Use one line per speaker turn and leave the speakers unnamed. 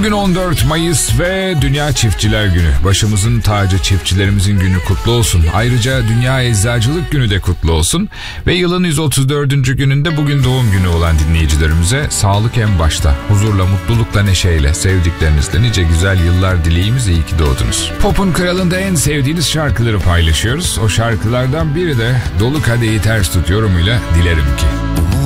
Bugün 14 Mayıs ve Dünya Çiftçiler Günü. Başımızın tacı çiftçilerimizin günü kutlu olsun. Ayrıca Dünya Eczacılık Günü de kutlu olsun. Ve yılın 134. gününde bugün doğum günü olan dinleyicilerimize sağlık en başta. Huzurla, mutlulukla, neşeyle, sevdiklerinizle nice güzel yıllar dileyimiz, iyi ki doğdunuz. Pop'un kralında en sevdiğiniz şarkıları paylaşıyoruz. O şarkılardan biri de Dolu Kadehi Ters Tut yorumuyla Dilerim Ki.